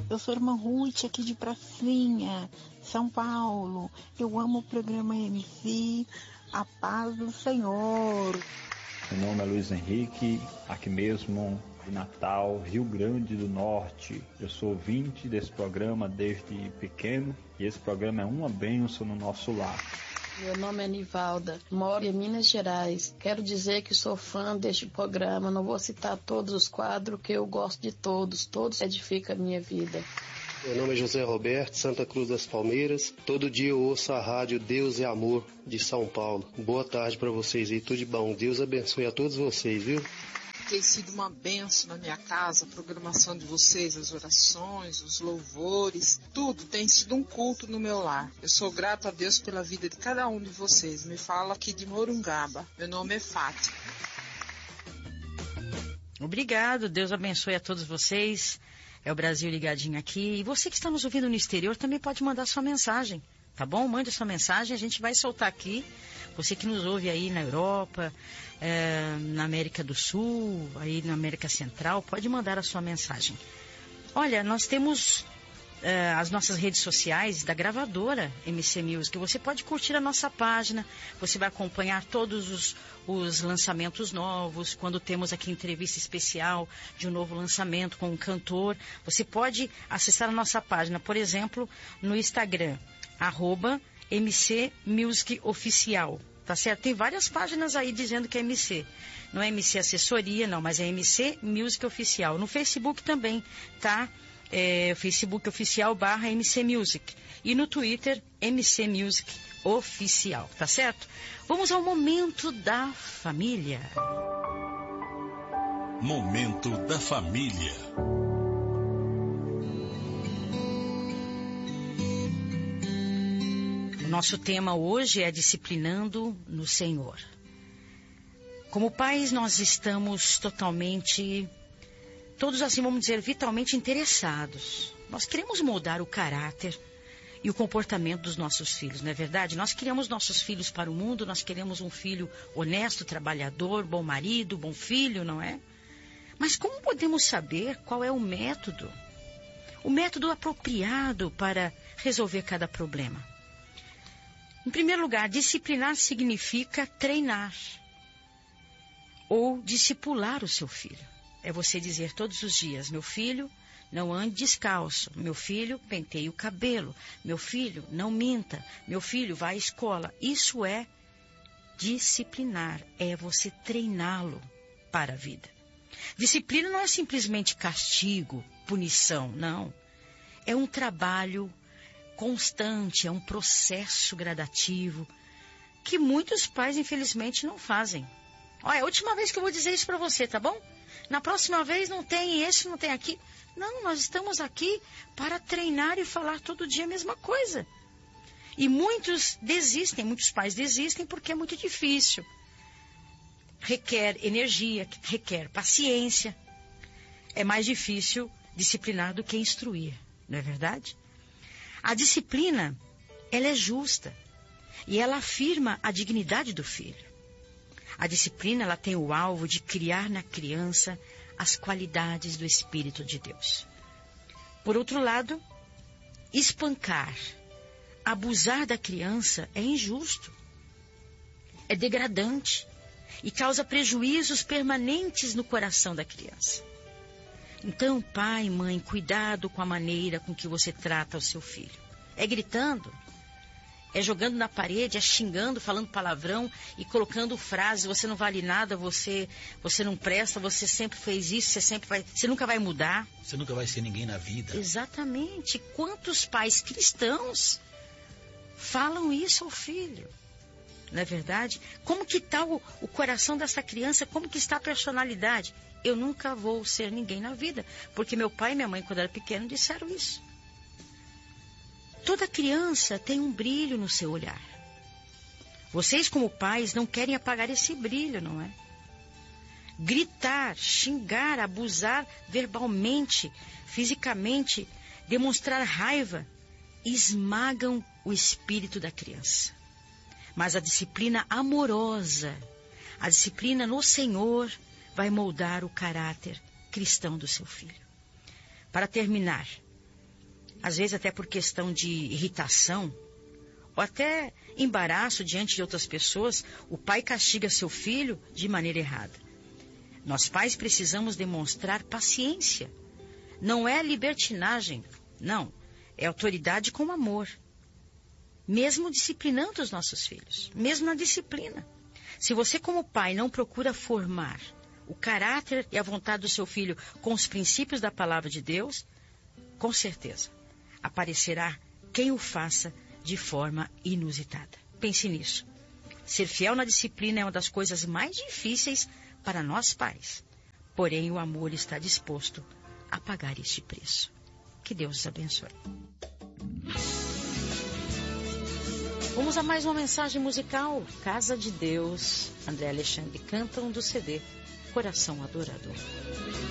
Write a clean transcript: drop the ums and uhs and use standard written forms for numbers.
Eu sou a irmã Ruth, aqui de Pracinha, São Paulo. Eu amo o programa MC, a paz do Senhor. Meu nome é Luiz Henrique, aqui mesmo de Natal, Rio Grande do Norte. Eu sou ouvinte desse programa desde pequeno e esse programa é uma bênção no nosso lar. Meu nome é Nivalda, moro em Minas Gerais. Quero dizer que sou fã deste programa. Não vou citar todos os quadros, que eu gosto de todos. Todos edificam a minha vida. Meu nome é José Roberto, Santa Cruz das Palmeiras. Todo dia eu ouço a rádio Deus é Amor, de São Paulo. Boa tarde para vocês aí, tudo de bom. Deus abençoe a todos vocês, viu? Tem sido uma bênção na minha casa, a programação de vocês, as orações, os louvores, tudo tem sido um culto no meu lar. Eu sou grato a Deus pela vida de cada um de vocês. Me falo aqui de Morungaba. Meu nome é Fátima. Obrigado, Deus abençoe a todos vocês. É o Brasil ligadinho aqui. E você que está nos ouvindo no exterior também pode mandar sua mensagem, tá bom? Mande sua mensagem, a gente vai soltar aqui. Você que nos ouve aí na Europa, na América do Sul, aí na América Central, pode mandar a sua mensagem. Olha, nós temos as nossas redes sociais da gravadora MC Music. Você pode curtir a nossa página, você vai acompanhar todos os lançamentos novos, quando temos aqui entrevista especial de um novo lançamento com um cantor. Você pode acessar a nossa página, por exemplo, no Instagram, @MC Music Oficial, tá certo? Tem várias páginas aí dizendo que é MC. Não é MC Assessoria, não, mas é MC Music Oficial. No Facebook também, tá? Facebook Oficial /MC Music. E no Twitter, MC Music Oficial, tá certo? Vamos ao Momento da Família. Momento da Família. O nosso tema hoje é Disciplinando no Senhor. Como pais, nós estamos todos assim, vamos dizer, vitalmente interessados. Nós queremos moldar o caráter e o comportamento dos nossos filhos, não é verdade? Nós criamos nossos filhos para o mundo, nós queremos um filho honesto, trabalhador, bom marido, bom filho, não é? Mas como podemos saber qual é o método apropriado para resolver cada problema? Em primeiro lugar, disciplinar significa treinar ou discipular o seu filho. É você dizer todos os dias: meu filho, não ande descalço. Meu filho, penteie o cabelo. Meu filho, não minta. Meu filho, vá à escola. Isso é disciplinar, é você treiná-lo para a vida. Disciplina não é simplesmente castigo, punição, não. É um trabalho constante, é um processo gradativo que muitos pais, infelizmente, não fazem. Olha, é a última vez que eu vou dizer isso para você, tá bom? Na próxima vez não tem esse, não tem aqui. Não, nós estamos aqui para treinar e falar todo dia a mesma coisa. E muitos pais desistem porque é muito difícil. Requer energia, requer paciência. É mais difícil disciplinar do que instruir, não é verdade? A disciplina, ela é justa e ela afirma a dignidade do filho. A disciplina, ela tem o alvo de criar na criança as qualidades do Espírito de Deus. Por outro lado, espancar, abusar da criança é injusto, é degradante e causa prejuízos permanentes no coração da criança. Então, pai, mãe, cuidado com a maneira com que você trata o seu filho. É gritando, é jogando na parede, é xingando, falando palavrão e colocando frases: você não vale nada, você não presta, você sempre fez isso, você nunca vai mudar. Você nunca vai ser ninguém na vida. Exatamente. Quantos pais cristãos falam isso ao filho? Não é verdade? Como que está o coração dessa criança? Como que está a personalidade? Eu nunca vou ser ninguém na vida, porque meu pai e minha mãe, quando era pequeno, disseram isso. Toda criança tem um brilho no seu olhar. Vocês, como pais, não querem apagar esse brilho, não é? Gritar, xingar, abusar verbalmente, fisicamente, demonstrar raiva, esmagam o espírito da criança. Mas a disciplina amorosa, a disciplina no Senhor, vai moldar o caráter cristão do seu filho. Para terminar, às vezes até por questão de irritação, ou até embaraço diante de outras pessoas, o pai castiga seu filho de maneira errada. Nós pais precisamos demonstrar paciência. Não é libertinagem, não. É autoridade com amor. Mesmo disciplinando os nossos filhos, mesmo na disciplina. Se você como pai não procura formar o caráter e a vontade do seu filho com os princípios da palavra de Deus, com certeza aparecerá quem o faça de forma inusitada. Pense nisso. Ser fiel na disciplina é uma das coisas mais difíceis para nós pais. Porém, o amor está disposto a pagar este preço. Que Deus os abençoe. Vamos a mais uma mensagem musical. Casa de Deus. André Alexandre cantam do CD Coração Adorador.